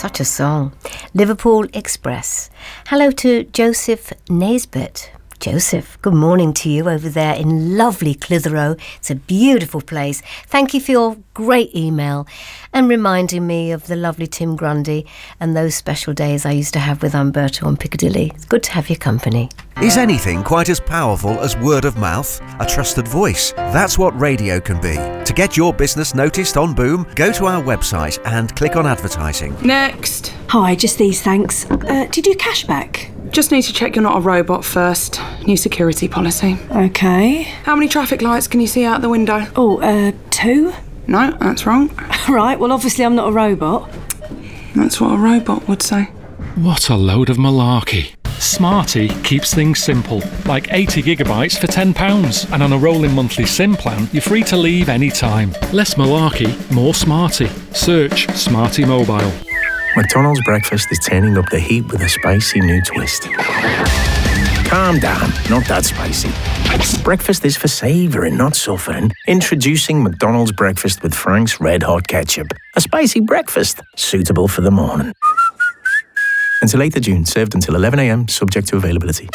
such a song. Liverpool Express. Hello to Joseph Naisbitt. Joseph, good morning to you over there in lovely Clitheroe. It's a beautiful place. Thank you for your great email and reminding me of the lovely Tim Grundy and those special days I used to have with Umberto on Piccadilly. It's good to have your company. Is anything quite as powerful as word of mouth? A trusted voice? That's what radio can be. To get your business noticed on Boom, go to our website and click on advertising. Next. Hi, just these, thanks. Do you do cashback? Just need to check you're not a robot first. New security policy. Okay. How many traffic lights can you see out the window? 2? No, that's wrong. Right, well, obviously I'm not a robot. That's what a robot would say. What a load of malarkey. Smarty keeps things simple, like 80 gigabytes for £10. And on a rolling monthly SIM plan, you're free to leave any time. Less malarkey, more Smarty. Search Smarty Mobile. McDonald's breakfast is turning up the heat with a spicy new twist. Calm down, not that spicy. Breakfast is for savouring, not suffering. Introducing McDonald's breakfast with Frank's Red Hot Ketchup. A spicy breakfast, suitable for the morning. Until 8th of June, served until 11 a.m, subject to availability.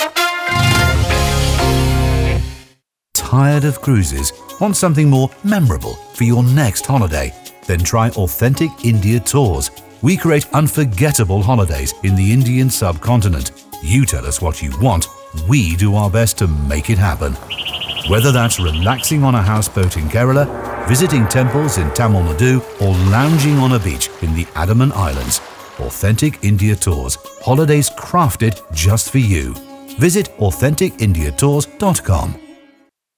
Tired of cruises? Want something more memorable for your next holiday? Then try Authentic India Tours. We create unforgettable holidays in the Indian subcontinent. You tell us what you want, we do our best to make it happen. Whether that's relaxing on a houseboat in Kerala, visiting temples in Tamil Nadu, or lounging on a beach in the Andaman Islands, Authentic India Tours. Holidays crafted just for you. Visit AuthenticIndiaTours.com.